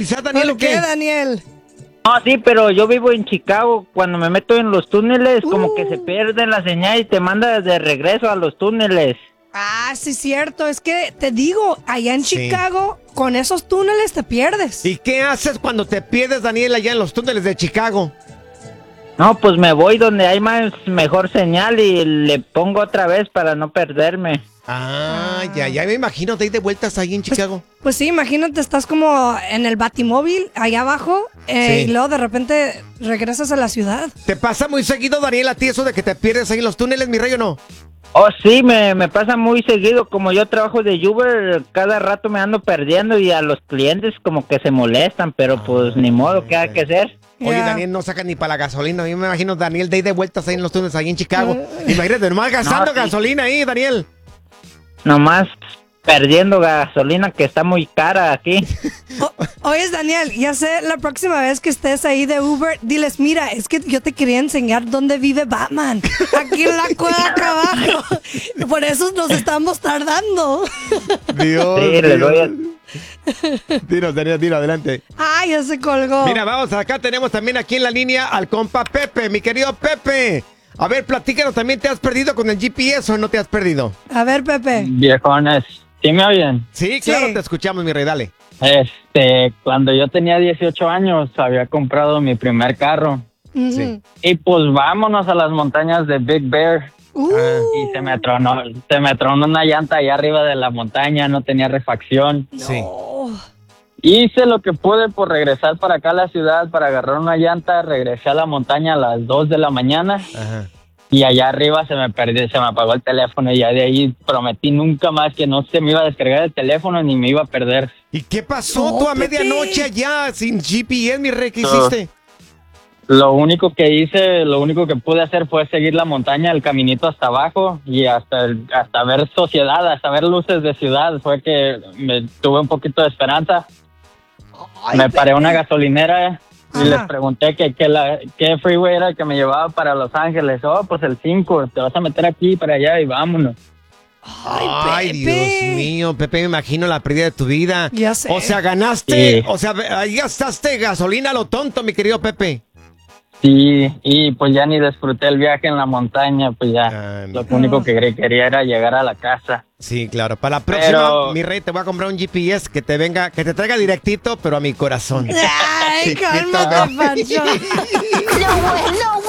utilizar, Daniel, ¿Por o qué? qué, Daniel? No, sí, pero yo vivo en Chicago. Cuando me meto en los túneles, como que se pierde la señal y te manda de regreso a los túneles. Ah, sí, cierto. Es que te digo, allá en Sí. Chicago, con esos túneles te pierdes. ¿Y qué haces cuando te pierdes, Daniel, allá en los túneles de Chicago? No, pues me voy donde hay mejor señal y le pongo otra vez para no perderme. Ya me imagino de ir de vueltas ahí en Chicago. Pues sí, imagínate, estás como en el Batimóvil, allá abajo, Sí. y luego de repente regresas a la ciudad. ¿Te pasa muy seguido, Daniel, a ti eso de que te pierdes ahí en los túneles, mi rey, o no? Oh, sí, me pasa muy seguido. Como yo trabajo de Uber, cada rato me ando perdiendo y a los clientes como que se molestan, pero pues ni modo, ¿qué hay que hacer? Oye, Ya. Daniel no saca ni para la gasolina. Yo me imagino Daniel de ir de vueltas ahí en los túneles ahí en Chicago. Imagínate, nomás gastando No, sí. gasolina ahí, Daniel. Nomás perdiendo gasolina que está muy cara aquí. Oyes, Daniel, ya sé, la próxima vez que estés ahí de Uber, diles, mira, es que yo te quería enseñar dónde vive Batman. Aquí en la cueva acá abajo. Por eso nos estamos tardando. Dios, Sí, le doy Dinos, Daniel, dilo, adelante. Ay, ya se colgó. Mira, vamos, acá tenemos también aquí en la línea al compa Pepe, mi querido Pepe. A ver, platícanos, ¿también te has perdido con el GPS o no te has perdido? A ver, Pepe. Viejones, ¿sí me oyen? Sí, claro, Sí. te escuchamos, mi rey, dale. Cuando yo tenía 18 años, había comprado mi primer carro. Ujú. Sí. Y pues vámonos a las montañas de Big Bear. Y se me tronó una llanta allá arriba de la montaña, no tenía refacción. Sí. Oh, Hice lo que pude por regresar para acá a la ciudad para agarrar una llanta, regresé a la montaña a las 2 de la mañana Ajá. y allá arriba se me perdió, se me apagó el teléfono y ya de ahí prometí nunca más que no se me iba a descargar el teléfono ni me iba a perder. ¿Y qué pasó No, tú a Pepe. medianoche allá sin GPS, mi rey? ¿Qué No. hiciste? Lo único que pude hacer fue seguir la montaña, el caminito hasta abajo y hasta ver sociedad, hasta ver luces de ciudad. Fue que me tuve un poquito de esperanza. ay, Me paré a una Pepe. gasolinera y Ajá. les pregunté qué freeway era el que me llevaba para Los Ángeles. Oh, pues el 5, te vas a meter aquí para allá y vámonos. Ay, Pepe. Dios mío, Pepe, me imagino la pérdida de tu vida. Ya sé. O sea, ganaste, Sí. o sea, ahí gastaste gasolina a lo tonto, mi querido Pepe. Sí, y pues ya ni disfruté el viaje en la montaña, pues ya. Ah, Lo único que quería era llegar a la casa. Sí, claro. Para la próxima, Pero- mi rey, te voy a comprar un GPS que te traiga directito, pero a mi corazón. Ay, Chiquito, cálmate, Pepe. Pancho. Lo bueno,